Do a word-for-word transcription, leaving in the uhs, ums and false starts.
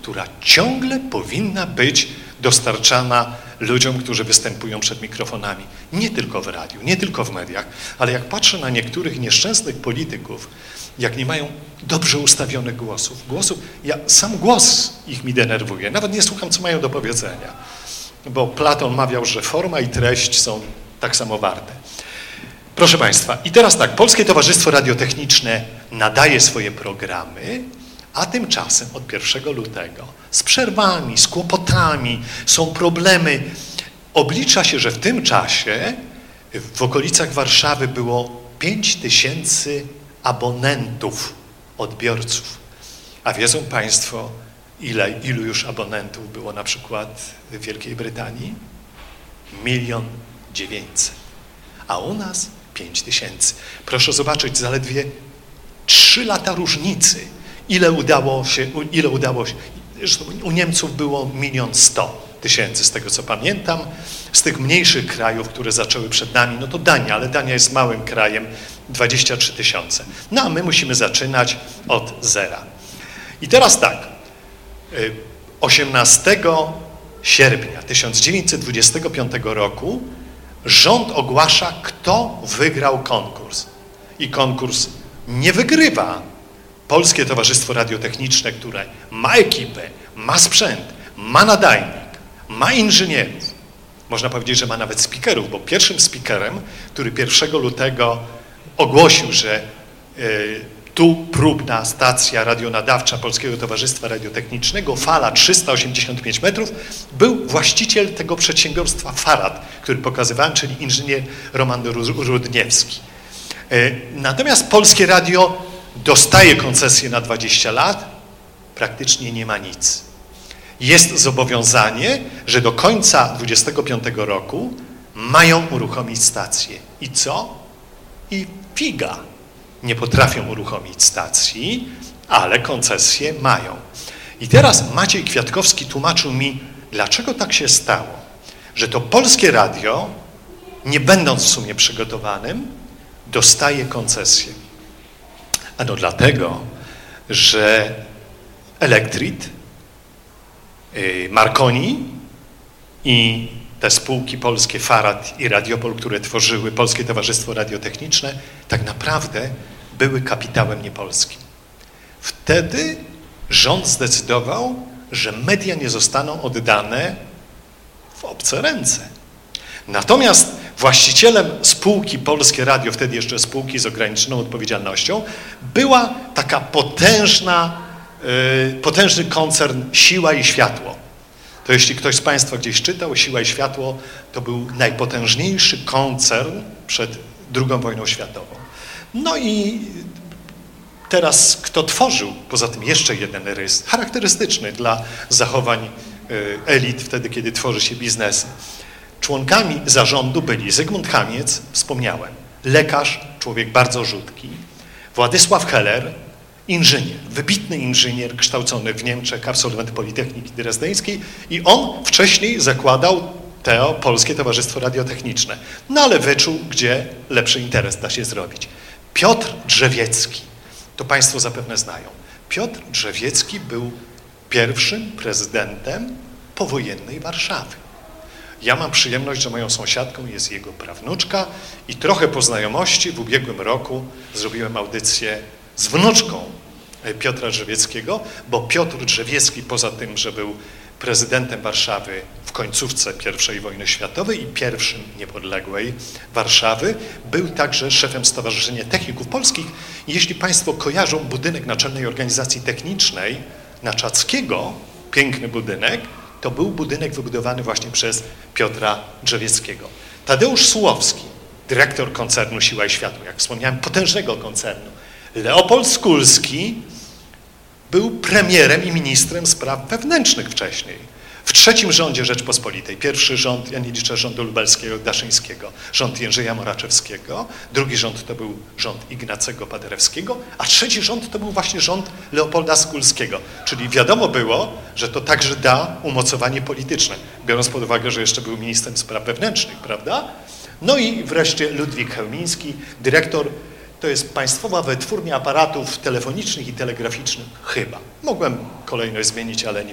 która ciągle powinna być dostarczana ludziom, którzy występują przed mikrofonami. Nie tylko w radiu, nie tylko w mediach, ale jak patrzę na niektórych nieszczęsnych polityków, jak nie mają dobrze ustawionych głosów. głosów ja, sam głos ich mi denerwuje. Nawet nie słucham, co mają do powiedzenia. Bo Platon mawiał, że forma i treść są tak samo warte. Proszę Państwa, i teraz tak, Polskie Towarzystwo Radiotechniczne nadaje swoje programy, a tymczasem od pierwszego lutego z przerwami, z kłopotami, są problemy. Oblicza się, że w tym czasie w okolicach Warszawy było pięć tysięcy abonentów, odbiorców. A wiedzą Państwo, ile, ilu już abonentów było na przykład w Wielkiej Brytanii? Milion dziewięćset. A u nas pięć tysięcy. Proszę zobaczyć, zaledwie trzy lata różnicy. Ile udało się, ile udało się, zresztą u Niemców było milion sto tysięcy, z tego co pamiętam. Z tych mniejszych krajów, które zaczęły przed nami, no to Dania, ale Dania jest małym krajem, dwadzieścia trzy tysiące. No a my musimy zaczynać od zera. I teraz tak, osiemnastego sierpnia tysiąc dziewięćset dwudziestego piątego roku rząd ogłasza, kto wygrał konkurs. I konkurs nie wygrywa Polskie Towarzystwo Radiotechniczne, które ma ekipę, ma sprzęt, ma nadajnik, ma inżynierów. Można powiedzieć, że ma nawet speakerów, bo pierwszym speakerem, który pierwszego lutego ogłosił, że y, tu próbna stacja radionadawcza Polskiego Towarzystwa Radiotechnicznego, fala trzysta osiemdziesiąt pięć metrów, był właściciel tego przedsiębiorstwa Farad, który pokazywałem, czyli inżynier Roman Rudniewski. Y, natomiast Polskie Radio dostaje koncesję na dwadzieścia lat, praktycznie nie ma nic. Jest zobowiązanie, że do końca dwudziestego piątego roku mają uruchomić stację. I co? I figa. Nie potrafią uruchomić stacji, ale koncesję mają. I teraz Maciej Kwiatkowski tłumaczył mi, dlaczego tak się stało, że to Polskie Radio, nie będąc w sumie przygotowanym, dostaje koncesję. Ano dlatego, że Elektrit, Marconi i te spółki polskie, Farad i Radiopol, które tworzyły Polskie Towarzystwo Radiotechniczne, tak naprawdę były kapitałem niepolskim. Wtedy rząd zdecydował, że media nie zostaną oddane w obce ręce. Natomiast właścicielem spółki Polskie Radio, wtedy jeszcze spółki z ograniczoną odpowiedzialnością, była taka potężna, yy, potężny koncern Siła i Światło. To jeśli ktoś z Państwa gdzieś czytał, Siła i Światło to był najpotężniejszy koncern przed drugą wojną światową. No i teraz kto tworzył, poza tym jeszcze jeden rys, charakterystyczny dla zachowań yy, elit wtedy, kiedy tworzy się biznesy. Członkami zarządu byli Zygmunt Hamiec, wspomniałem, lekarz, człowiek bardzo rzutki, Władysław Heller, inżynier, wybitny inżynier kształcony w Niemczech, absolwent Politechniki Drezdeńskiej i on wcześniej zakładał to Polskie Towarzystwo Radiotechniczne, no ale wyczuł, gdzie lepszy interes da się zrobić. Piotr Drzewiecki, to Państwo zapewne znają. Piotr Drzewiecki był pierwszym prezydentem powojennej Warszawy. Ja mam przyjemność, że moją sąsiadką jest jego prawnuczka i trochę po znajomości w ubiegłym roku zrobiłem audycję z wnuczką Piotra Drzewieckiego, bo Piotr Drzewiecki poza tym, że był prezydentem Warszawy w końcówce pierwszej wojny światowej i pierwszym niepodległej Warszawy, był także szefem Stowarzyszenia Techników Polskich. I jeśli Państwo kojarzą budynek Naczelnej Organizacji Technicznej na Czackiego, piękny budynek, to był budynek wybudowany właśnie przez Piotra Drzewieckiego. Tadeusz Sułowski, dyrektor koncernu Siła i Światło, jak wspomniałem, potężnego koncernu. Leopold Skulski był premierem i ministrem spraw wewnętrznych wcześniej. W trzecim rządzie Rzeczpospolitej, pierwszy rząd, ja nie liczę rządu lubelskiego, daszyńskiego, rząd Jędrzeja Moraczewskiego, drugi rząd to był rząd Ignacego Paderewskiego, a trzeci rząd to był właśnie rząd Leopolda Skulskiego. Czyli wiadomo było, że to także da umocowanie polityczne, biorąc pod uwagę, że jeszcze był ministrem spraw wewnętrznych, prawda? No i wreszcie Ludwik Chełmiński, dyrektor, to jest Państwowa Wytwórnia Aparatów Telefonicznych i Telegraficznych, chyba. Mogłem kolejność zmienić, ale nie